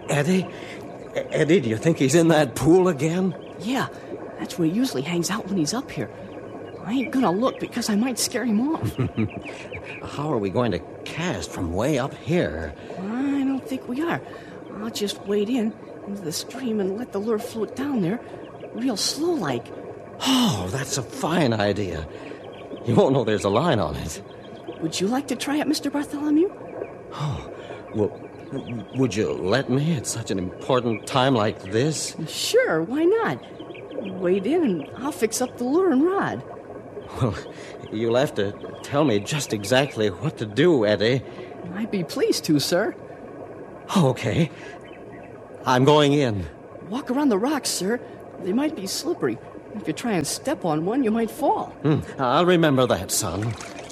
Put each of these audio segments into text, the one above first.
Eddie? Eddie, do you think he's in that pool again? Yeah, that's where he usually hangs out when he's up here. I ain't gonna look because I might scare him off. How are we going to cast from way up here? I don't think we are. I'll just wade into the stream and let the lure float down there, real slow like. Oh, that's a fine idea. You won't know there's a line on it. Would you like to try it, Mr. Bartholomew? Oh, well, would you let me at such an important time like this? Sure, why not? Wade in and I'll fix up the lure and rod. Well, you'll have to tell me just exactly what to do, Eddie. I'd be pleased to, sir. Okay. I'm going in. Walk around the rocks, sir. They might be slippery. If you try and step on one, you might fall. I'll remember that, son.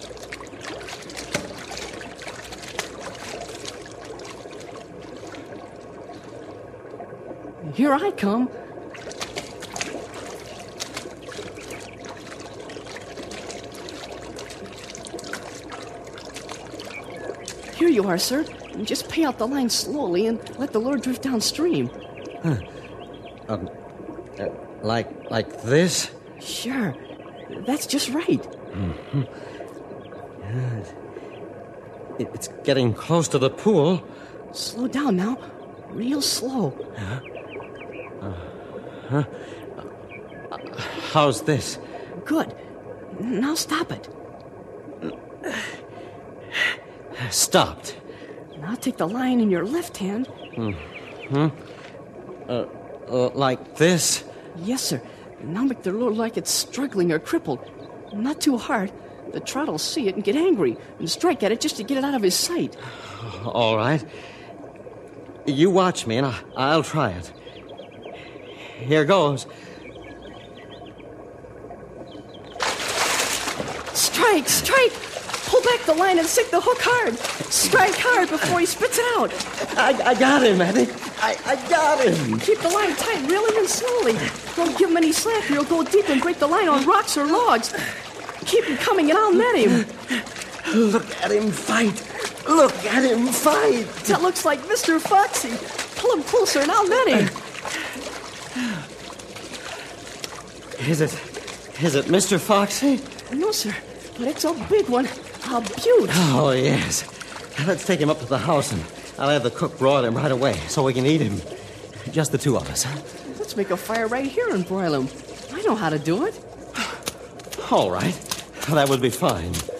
Here I come. Here you are, sir. Just pay out the line slowly and let the lure drift downstream. Like this? Sure. That's just right. Mm-hmm. It's getting close to the pool. Slow down now. Real slow. How's this? Good. Now stop it. Stopped. Now take the line in your left hand. Like this? Yes, sir. Now make the lure like it's struggling or crippled. Not too hard. The trout will see it and get angry and strike at it just to get it out of his sight. All right. You watch me and I'll try it. Here goes. Strike! Strike! Pull back the line and sink the hook hard. Strike hard before he spits it out. I got him, Eddie. I got him. Keep the line tight, reel him in slowly. Don't give him any slack or he'll go deep and break the line on rocks or logs. Keep him coming and I'll net him. Look at him fight. Look at him fight. That looks like Mr. Foxy. Pull him closer and I'll net him. Is it Mr. Foxy? No, sir, but it's a big one. A beaut. Oh, yes. Let's take him up to the house and I'll have the cook broil him right away so we can eat him. Just the two of us, huh? Let's make a fire right here and broil him. I know how to do it. All right. That would be fine.